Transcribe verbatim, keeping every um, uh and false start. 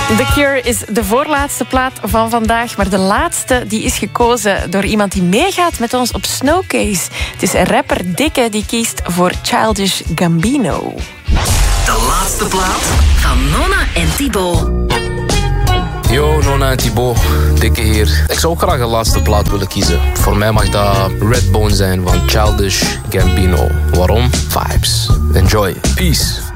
The Cure is de voorlaatste plaat van vandaag, maar de laatste die is gekozen door iemand die meegaat met ons op Snowcase. Het is rapper Dikke die kiest voor Childish Gambino. De laatste plaat van Nonna en Thibaut. Yo, Nonna en Thibaut, Dikke hier. Ik zou ook graag de laatste plaat willen kiezen. Voor mij mag dat Redbone zijn van Childish Gambino. Waarom? Vibes. Enjoy. Peace.